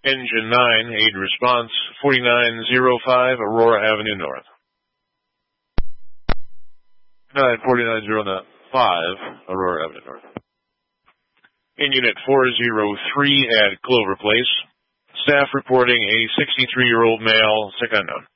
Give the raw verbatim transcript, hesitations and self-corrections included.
Engine nine, aid response, forty-nine oh five Aurora Avenue North. nine, forty-nine oh five Aurora Avenue North. In Unit four oh three at Clover Place, staff reporting a sixty-three-year-old male, sick unknown.